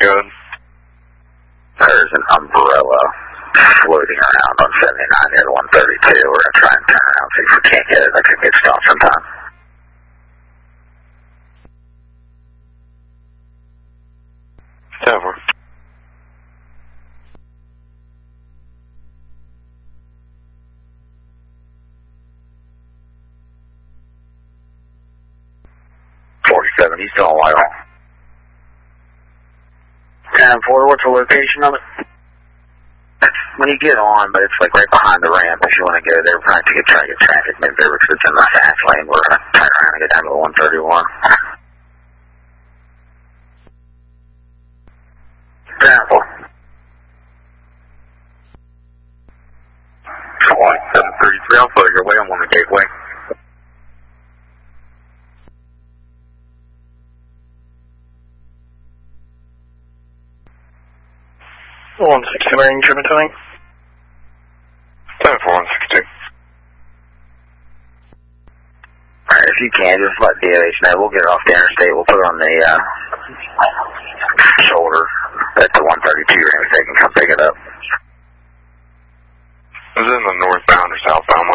good. There's an umbrella floating around on 79 near the 132. We're going to try and turn around, see if we can't get it. I could get stopped sometime. Over. He's still on Whitehall. 10-4, what's the location of it? When you get on, but it's like right behind the ramp if you want to go there. We're trying to get traffic moved over because it's in the fast lane. We're going to turn around and get down to the 131. 10-4. 733, I'll float your way. I'm on the gateway. Marine Driven Towing. 10-4, 162. Alright, if you can, just let DOH know. We'll get it off the interstate. We'll put it on the shoulder at the 132 range. They can come pick it up. Is it in the northbound or southbound?